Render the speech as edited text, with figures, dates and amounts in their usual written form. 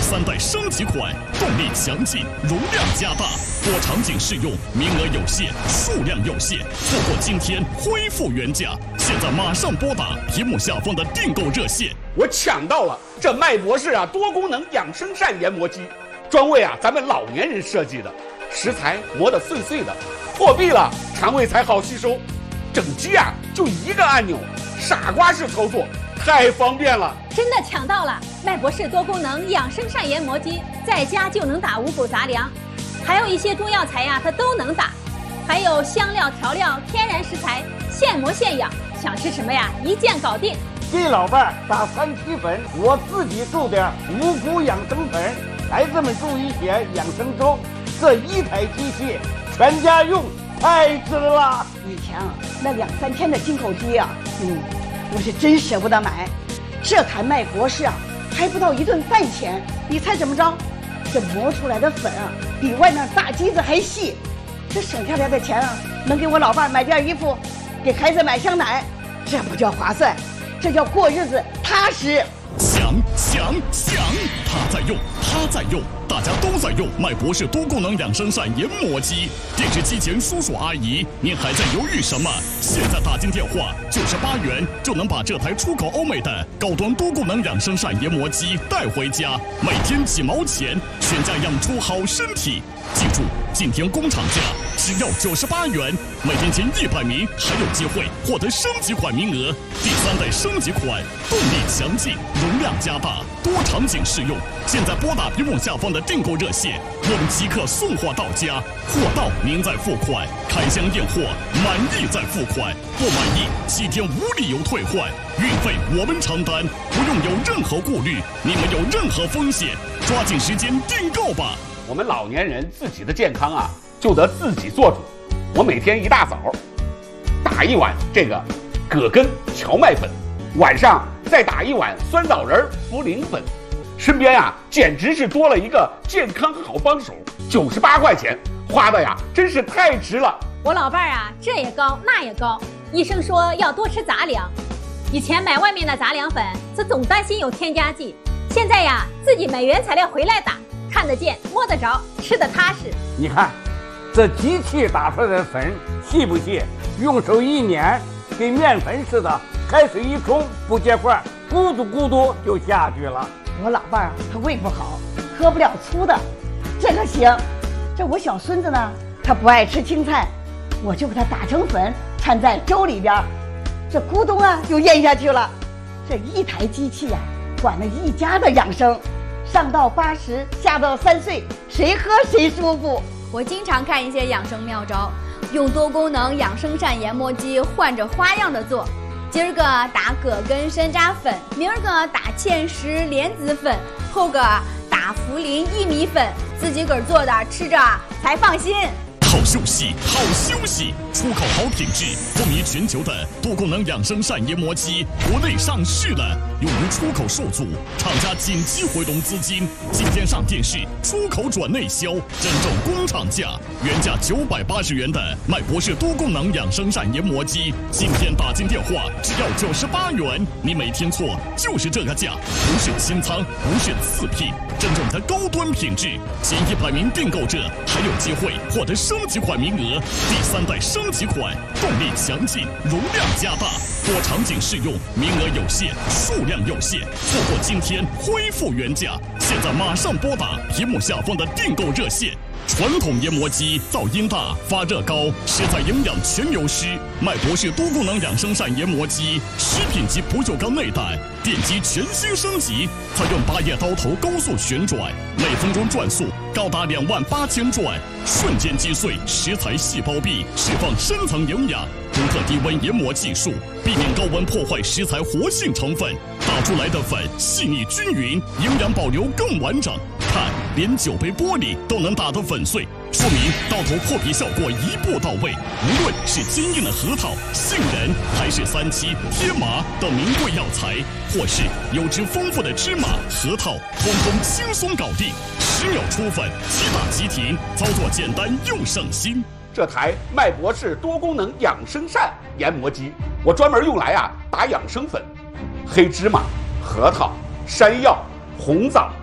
3代升级款，动力强劲，容量加大，多场景适用，名额有限，数量有限，错过今天恢复原价。现在马上拨打屏幕下方的订购热线。 我抢到了这麦博士多功能养生膳研磨机，专为咱们老年人设计的，食材磨得碎碎的，破壁了肠胃才好吸收。整机就一个按钮，傻瓜式操作，太方便了。 真的抢到了麦博士多功能养生膳研磨机，在家就能打五谷杂粮，还有一些中药材它都能打，还有香料调料天然食材，现磨现养，想吃什么一键搞定。 给老伴儿打3七粉，我自己种点五谷养生粉，孩子们种一些养生粥。这一台机器全家用，太值了。 以前那2、3天的进口机我是真舍不得买。这台麦博士还不到1顿饭钱，你猜怎么着？这磨出来的粉比外面大机子还细。这省下来的钱能给我老伴买件衣服，给孩子买箱奶，这不叫划算，这叫过日子踏实。 想，他在用，大家都在用麦博士多功能养生膳研磨机。电视机前叔叔阿姨，您还在犹豫什么？现在打进电话，98元就能把这台出口欧美的高端多功能养生膳研磨机带回家，每天几毛钱，全家养出好身体。记住，今天工厂价只要98元，每天前100名还有机会获得升级款名额。第3代升级款，动力强劲，容量加大，多场景适用。现在拨打屏幕下方的订购热线，我们即刻送货到家，货到您再付款，开箱验货，满意再付款，不满意7天无理由退换，运费我们承担，不用有任何顾虑，你们有任何风险，抓紧时间订购吧。 我们老年人自己的健康就得自己做主。我每天一大早打一碗这个葛根荞麦粉，晚上再打一碗酸枣仁茯苓粉，身边简直是多了一个健康好帮手。98块钱花的真是太值了。 我老伴儿这也高那也高，医生说要多吃杂粮。以前买外面的杂粮粉，总担心有添加剂，现在自己买原材料回来打，看得见摸得着，吃得踏实。 你看这机器打出来的粉细不细？用手一捻，跟面粉似的，开水一冲不结块，咕嘟咕嘟就下去了。 我老伴他胃不好，喝不了粗的，这个行。这我小孙子呢，他不爱吃青菜，我就给他打成粉，掺在粥里边，这咕咚就咽下去了。这一台机器管了一家的养生，上到80，下到3岁，谁喝谁舒服。 我经常看一些养生妙招，用多功能养生膳研磨机换着花样的做。今儿个打葛根山楂粉，明儿个打芡实莲子粉，后个打茯苓薏米粉，自己个儿做的，吃着才放心。 好休息，出口好品质，风靡全球的多功能养生膳研磨机国内上市了，由于出口受阻，厂家紧急回笼资金，今天上电视，出口转内销，真正工厂价，原价980元的麦博士多功能养生膳研磨机，今天打进电话只要98元，你没听错，就是这个价，不是清仓，不是次品，真正的高端品质，前100名订购者还有机会获得升级款名额。第3代升级款，动力强劲，容量加大，多场景适用，名额有限，数量有限，错过今天恢复原价。现在马上拨打屏幕下方的订购热线。传统研磨机噪音大，发热高，食材营养全流失。麦博士多功能养生膳研磨机，食品级不锈钢内胆，电机全新升级，采用8叶刀头高速旋转，每分钟转速高达28000转，瞬间击碎食材细胞壁，释放深层营养。独特低温研磨技术，避免高温破坏食材活性成分，打出来的粉细腻均匀，营养保留更完整。看，连酒杯玻璃都能打得粉碎，说明刀头破皮效果一步到位。无论是坚硬的核桃、杏仁，还是3七、天麻等名贵药材，或是油脂丰富的芝麻、核桃，通通轻松搞定，10秒出粉，即打即停，操作简单又省心。 这台麦博士多功能养生膳研磨机，我专门用来打养生粉，黑芝麻、核桃、山药、红枣、